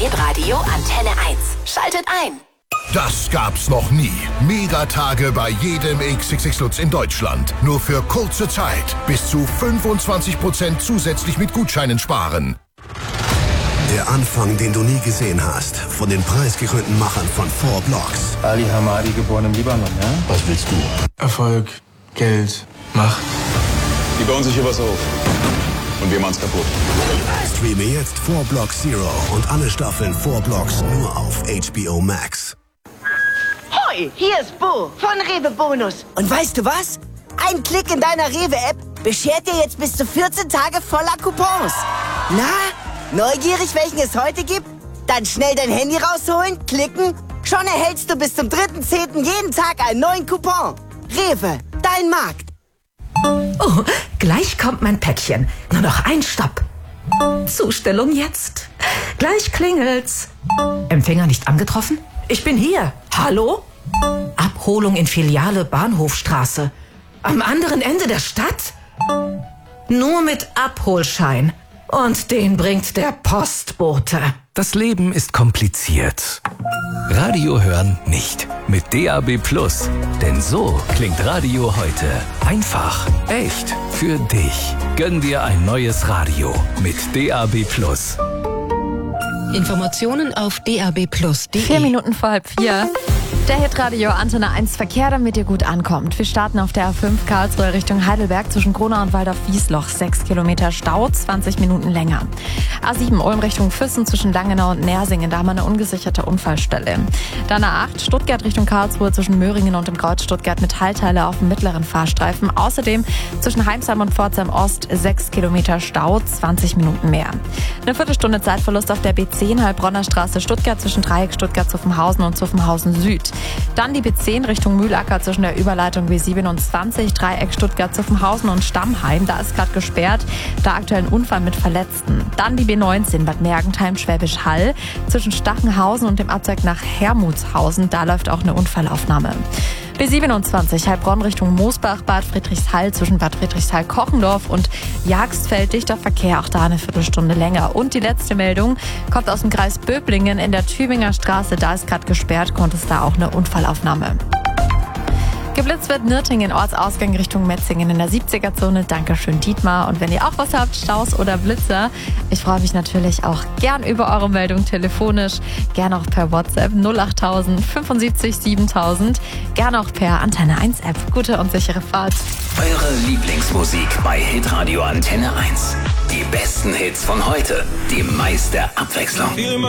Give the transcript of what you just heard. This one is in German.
Hitradio Antenne 1. Schaltet ein. Das gab's noch nie. Megatage bei jedem XXX Lutz in Deutschland. Nur für kurze Zeit. Bis zu 25% zusätzlich mit Gutscheinen sparen. Der Anfang, den du nie gesehen hast. Von den preisgekrönten Machern von 4 Blocks. Ali Hamadi, geboren im Libanon, ja? Was willst du? Erfolg, Geld, Macht. Die bauen sich hier was auf. Und wir machen's kaputt. Streame jetzt 4 Blocks Zero und alle Staffeln 4 Blocks nur auf HBO Max. Hoi, hier ist Bo von Rewe Bonus. Und weißt du was? Ein Klick in deiner Rewe-App beschert dir jetzt bis zu 14 Tage voller Coupons. Na, neugierig, welchen es heute gibt? Dann schnell dein Handy rausholen, klicken. Schon erhältst du bis zum 3.10. jeden Tag einen neuen Coupon. Rewe, dein Markt. Oh, gleich kommt mein Päckchen. Nur noch ein Stopp. Zustellung jetzt. Gleich klingelt's. Empfänger nicht angetroffen? Ich bin hier. Hallo? Abholung in Filiale Bahnhofstraße. Am anderen Ende der Stadt? Nur mit Abholschein. Und den bringt der Postbote. Das Leben ist kompliziert. Radio hören nicht. Mit DAB+. Denn so klingt Radio heute. Einfach, echt, für dich. Gönn dir ein neues Radio mit DAB+. Informationen auf dab+.de. 4 Minuten vor 3:30. Der Hitradio Antenne 1 Verkehr, damit ihr gut ankommt. Wir starten auf der A5 Karlsruhe Richtung Heidelberg zwischen Gronau und Waldorf-Wiesloch. 6 Kilometer Stau, 20 Minuten länger. A7 Ulm Richtung Füssen zwischen Langenau und Nersingen. Da haben wir eine ungesicherte Unfallstelle. Dann A8 Stuttgart Richtung Karlsruhe zwischen Möhringen und dem Kreuz Stuttgart mit Teilteile auf dem mittleren Fahrstreifen. Außerdem zwischen Heimsheim und Pforzheim Ost 6 Kilometer Stau, 20 Minuten mehr. Eine Viertelstunde Zeitverlust auf der B10 Heilbronner Straße Stuttgart zwischen Dreieck Stuttgart-Zuffenhausen und Zuffenhausen Süd. Dann die B10 Richtung Mühlacker zwischen der Überleitung B27, Dreieck Stuttgart-Zuffenhausen und Stammheim. Da ist gerade gesperrt, da aktuell ein Unfall mit Verletzten. Dann die B19 Bad Mergentheim, Schwäbisch Hall zwischen Stachenhausen und dem Abzweig nach Hermutshausen. Da läuft auch eine Unfallaufnahme. B27 Heilbronn Richtung Moosbach, Bad Friedrichshall zwischen Bad Friedrichshall-Kochendorf und Jagstfeld. Dichter Verkehr, auch da eine Viertelstunde länger. Und die letzte Meldung kommt aus dem Kreis Böblingen in der Tübinger Straße. Da ist gerade gesperrt, konnte es da auch eine Unfallaufnahme. Geblitzt wird Nürtingen, Ortsausgang Richtung Metzingen in der 70er-Zone. Dankeschön, Dietmar. Und wenn ihr auch was habt, Staus oder Blitzer, ich freue mich natürlich auch gern über eure Meldung telefonisch. Gern auch per WhatsApp 08000 75 7000. Gern auch per Antenne 1 App. Gute und sichere Fahrt. Eure Lieblingsmusik bei Hitradio Antenne 1. Die besten Hits von heute. Die meiste Abwechslung.